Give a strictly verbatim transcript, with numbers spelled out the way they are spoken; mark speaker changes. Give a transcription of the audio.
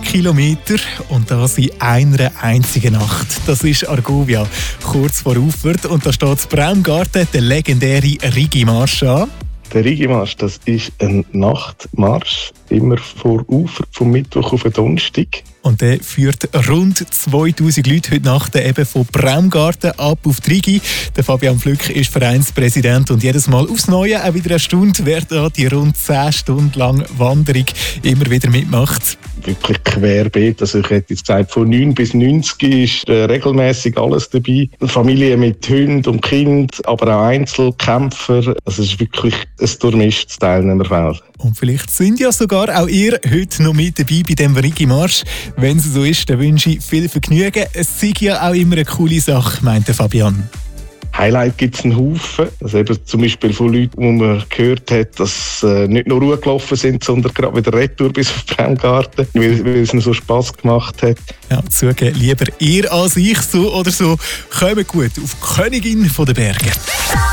Speaker 1: Kilometer und das in einer einzigen Nacht. Das ist Argovia, kurz vor Ufert. Und da steht in Braumgarten der legendäre Rigi-Marsch an.
Speaker 2: Der Rigi-Marsch, das ist ein Nachtmarsch, immer vor Ufer, vom Mittwoch auf den Donnerstag.
Speaker 1: Und der führt rund zweitausend Leute heute Nacht eben von Braumgarten ab auf die Rigi. Der Fabian Flück ist Vereinspräsident und jedes Mal aufs Neue auch wieder eine Stunde, wer da die rund zehn Stunden lange Wanderung immer wieder mitmacht.
Speaker 2: Wirklich querbeet, also ich hätte jetzt gesagt, von neun bis neunzig ist äh, regelmäßig alles dabei. Familie mit Hund und Kind, aber auch Einzelkämpfer. Also es ist wirklich ein durchmischtes Teilnehmerfeld.
Speaker 1: Und vielleicht sind ja sogar auch ihr heute noch mit dabei bei dem Rigi-Marsch. Wenn es so ist, dann wünsche ich viel Vergnügen. Es sei ja auch immer eine coole Sache, meinte Fabian.
Speaker 2: Highlight gibt es einen Haufen. Also eben zum Beispiel von Leuten, wo man gehört hat, dass äh, nicht nur Ruhe gelaufen sind, sondern gerade wieder Retour bis auf Braumgarten, weil, weil es ihnen so Spass gemacht hat.
Speaker 1: Ja, zugeben, lieber ihr als ich, so oder so. Kommt gut auf Königin der Berge.